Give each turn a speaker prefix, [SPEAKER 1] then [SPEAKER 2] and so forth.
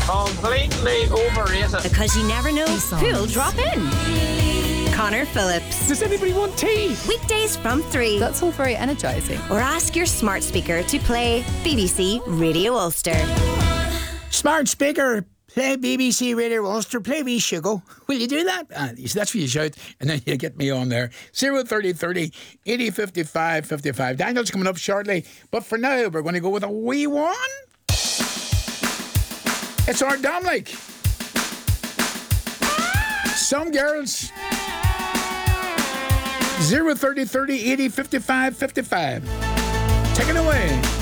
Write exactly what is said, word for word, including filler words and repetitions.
[SPEAKER 1] Completely overrated.
[SPEAKER 2] Because you never know who'll drop in. Connor Phillips.
[SPEAKER 3] Does anybody want tea?
[SPEAKER 2] Weekdays from three.
[SPEAKER 4] That's all very energising.
[SPEAKER 2] Or ask your smart speaker to play B B C Radio Ulster.
[SPEAKER 5] Smart speaker, play B B C Radio Ulster, play me Sugar. Will you do that? Uh, that's what you shout, and then you get me on there. zero thirty thirty eighty fifty-five fifty-five. Daniel's coming up shortly, but for now, we're going to go with a wee one. It's our Dominic. Some girls. zero thirty thirty eighty fifty-five fifty-five. Take it away.